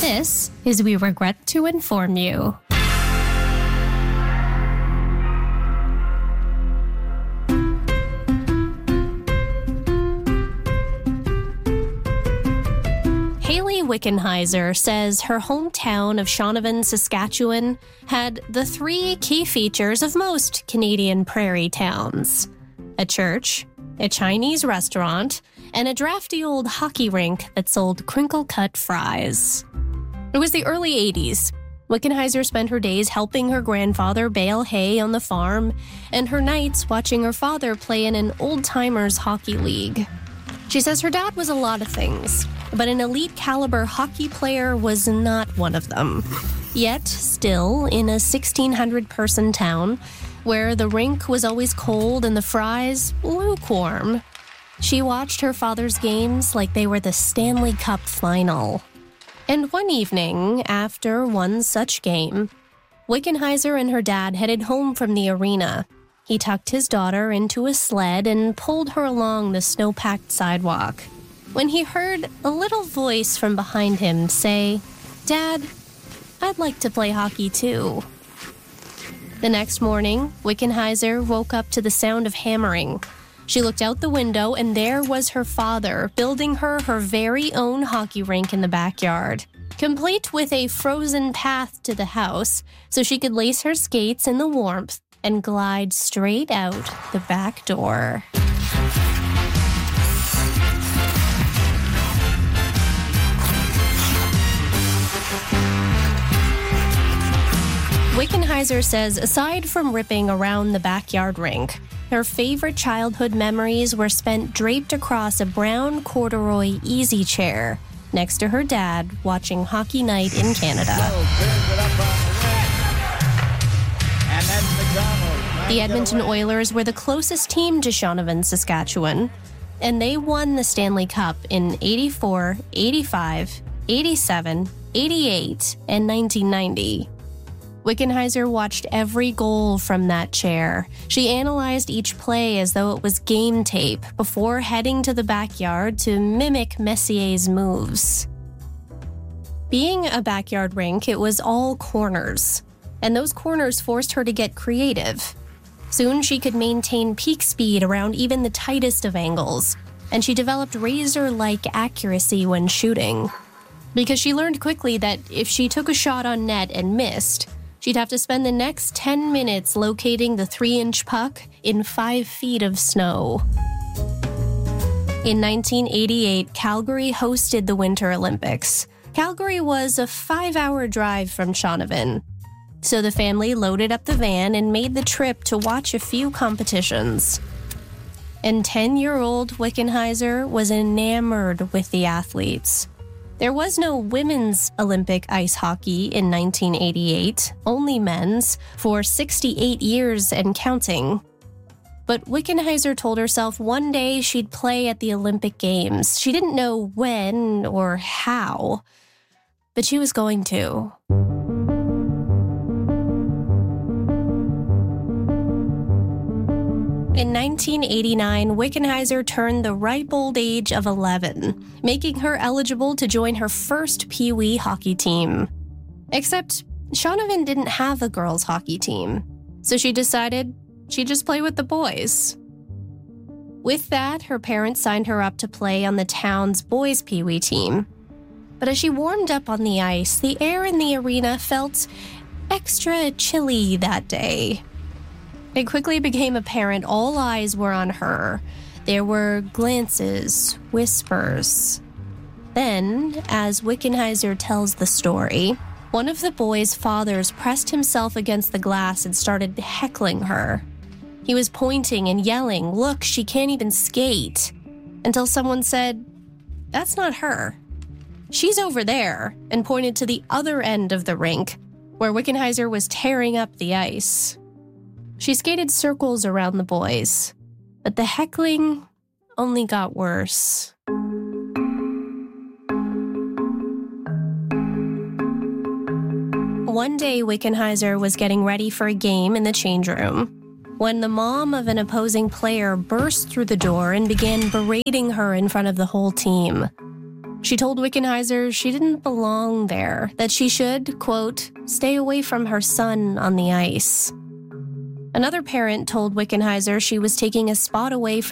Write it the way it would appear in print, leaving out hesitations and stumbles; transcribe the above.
This is We Regret to Inform You. Haley Wickenheiser says her hometown of Shaunavon, Saskatchewan, had the three key features of most Canadian prairie towns: a church, a Chinese restaurant, and a drafty old hockey rink that sold crinkle-cut fries. It was the early 80s. Wickenheiser spent her days helping her grandfather bale hay on the farm, and her nights watching her father play in an old-timers hockey league. She says her dad was a lot of things, but an elite-caliber hockey player was not one of them. Yet, still, in a 1,600-person town, where the rink was always cold and the fries lukewarm, she watched her father's games like they were the Stanley Cup final. And one evening, after one such game, Wickenheiser and her dad headed home from the arena. He tucked his daughter into a sled and pulled her along the snow-packed sidewalk, when he heard a little voice from behind him say, "Dad, I'd like to play hockey too." The next morning, Wickenheiser woke up to the sound of hammering. She looked out the window, and there was her father building her very own hockey rink in the backyard, complete with a frozen path to the house so she could lace her skates in the warmth and glide straight out the back door. Wickenheiser says aside from ripping around the backyard rink, her favorite childhood memories were spent draped across a brown corduroy easy chair next to her dad watching Hockey Night in Canada. The Edmonton Oilers were the closest team to Shaunavon, Saskatchewan, and they won the Stanley Cup in 84, 85, 87, 88, and 1990. Wickenheiser watched every goal from that chair. She analyzed each play as though it was game tape before heading to the backyard to mimic Messier's moves. Being a backyard rink, it was all corners, and those corners forced her to get creative. Soon she could maintain peak speed around even the tightest of angles, and she developed razor-like accuracy when shooting. Because she learned quickly that if she took a shot on net and missed, she'd have to spend the next 10 minutes locating the 3-inch puck in 5 feet of snow. In 1988, Calgary hosted the Winter Olympics. Calgary was a 5-hour drive from Shaunavon, so the family loaded up the van and made the trip to watch a few competitions. And 10-year-old Wickenheiser was enamored with the athletes. There was no women's Olympic ice hockey in 1988, only men's, for 68 years and counting. But Wickenheiser told herself one day she'd play at the Olympic Games. She didn't know when or how, but she was going to. In 1989, Wickenheiser turned the ripe old age of 11, making her eligible to join her first Pee Wee hockey team. Except Shaunavon didn't have a girls' hockey team, so she decided she'd just play with the boys. With that, her parents signed her up to play on the town's boys' Pee Wee team. But as she warmed up on the ice, the air in the arena felt extra chilly that day. It quickly became apparent all eyes were on her. There were glances, whispers. Then, as Wickenheiser tells the story, one of the boys' fathers pressed himself against the glass and started heckling her. He was pointing and yelling, "Look, she can't even skate," until someone said, "That's not her. She's over there," and pointed to the other end of the rink, where Wickenheiser was tearing up the ice. She skated circles around the boys, but the heckling only got worse. One day, Wickenheiser was getting ready for a game in the change room when the mom of an opposing player burst through the door and began berating her in front of the whole team. She told Wickenheiser she didn't belong there, that she should, quote, stay away from her son on the ice. Another parent told Wickenheiser she was taking a spot away